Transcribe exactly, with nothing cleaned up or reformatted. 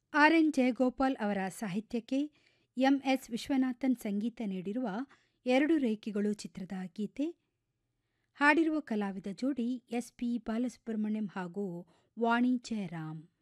R N Jayagopal ಅವರ ಸಾಹಿತ್ಯಕ್ಕೆ M S Viswanathan ಸಂಗೀತ ನೀಡಿರುವ ಎರಡು ರೇಖೆಗಳು ಚಿತ್ರದ ಗೀತೆ. ಹಾಡಿರುವ ಕಲಾವಿದ ಜೋಡಿ ಎಸ್ ಪಿ ಬಾಲಸುಬ್ರಹ್ಮಣ್ಯಂ ಹಾಗೂ ವಾಣಿ ಜಯರಾಮ್.